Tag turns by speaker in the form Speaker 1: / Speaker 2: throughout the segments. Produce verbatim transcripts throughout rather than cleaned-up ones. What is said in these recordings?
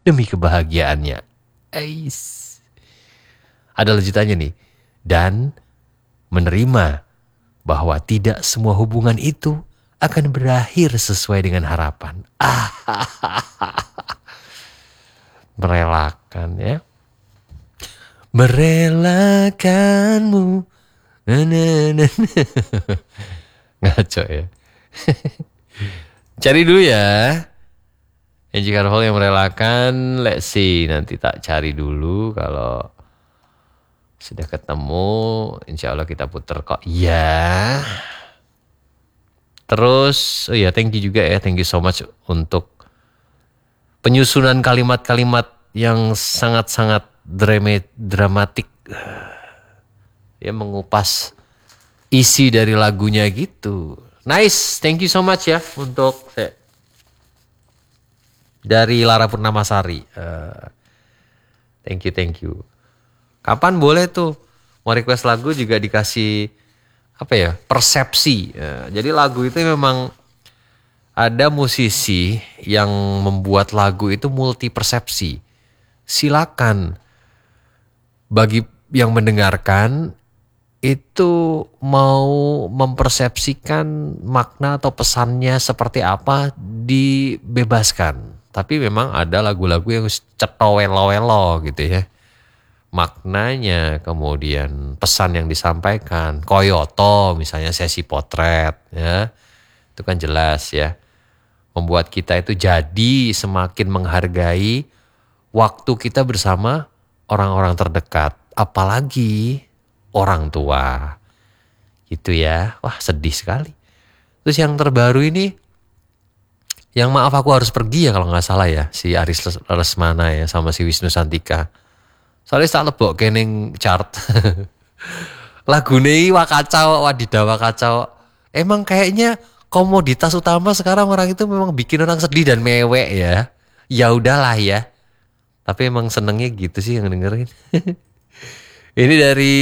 Speaker 1: demi kebahagiaannya. Ais. Ada lanjutannya nih. Dan menerima bahwa tidak semua hubungan itu akan berakhir sesuai dengan harapan. Ah, merelakan ya. Merelakanmu. Nah, nah, nah, nah. Ngaco ya. Cari dulu ya. Angie Carvalho yang merelakan. Let's see. Nanti tak cari dulu. Kalau sudah ketemu, insya Allah kita puter kok. Ya. Terus, oh ya, thank you juga ya. Thank you so much untuk penyusunan kalimat-kalimat yang sangat-sangat dramatik. Ya, mengupas isi dari lagunya gitu. Nice, thank you so much ya untuk eh, dari Lara Purnamasari. Uh, thank you, thank you. Kapan boleh tuh mau request lagu juga dikasih apa ya, persepsi. Uh, jadi lagu itu memang ada musisi yang membuat lagu itu multi persepsi. Silakan bagi yang mendengarkan itu mau mempersepsikan makna atau pesannya seperti apa, dibebaskan. Tapi memang ada lagu-lagu yang cetowelo-welo gitu ya. Maknanya, kemudian pesan yang disampaikan. Koyoto misalnya sesi potret ya. Itu kan jelas ya. Membuat kita itu jadi semakin menghargai waktu kita bersama orang-orang terdekat. Apalagi orang tua. Gitu ya. Wah, sedih sekali. Terus yang terbaru ini, yang maaf aku harus pergi ya kalau gak salah ya. Si Aris Lesmana ya sama si Wisnu Santika. Soalnya tak lebok kening chart. Lagu ini wakacau, wadidaw wakacau. Emang kayaknya komoditas utama sekarang orang itu memang bikin orang sedih dan mewek ya. Ya udahlah ya. Tapi emang senengnya gitu sih yang dengerin. Ini dari...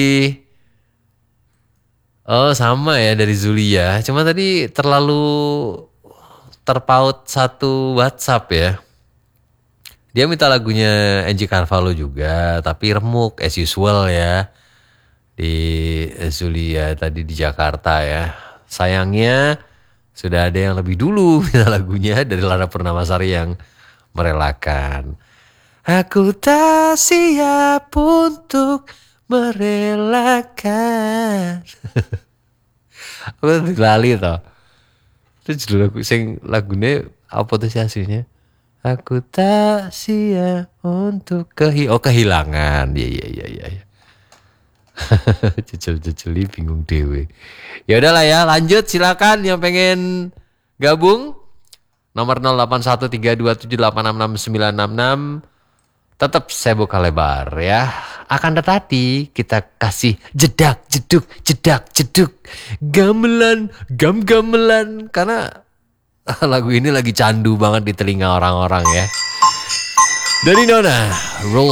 Speaker 1: Oh sama ya dari Zulia. Cuma tadi terlalu terpaut satu WhatsApp ya. Dia minta lagunya Angie Carvalho juga. Tapi remuk as usual ya. Di Zulia tadi di Jakarta ya. Sayangnya sudah ada yang lebih dulu minta lagunya dari Lara Purnamasari yang merelakan. Aku tak siap untuk merelakan. Aku tadi lali toh. Itu judul lagu sing lagune apa tuh sih aslinya? Aku tak siap untuk kehi oh kehilangan. Iya iya iya iya. Ya. Cecel-ceceli bingung dewe. Ya udahlah ya, lanjut silakan yang pengen gabung. Nomor nol delapan satu tiga dua tujuh delapan enam enam sembilan enam enam. Tetap saya buka lebar ya. Akan tetapi kita kasih jedak jeduk jedak jeduk gamelan gam gamelan karena lagu ini lagi candu banget di telinga orang-orang ya. Dari Nona Roll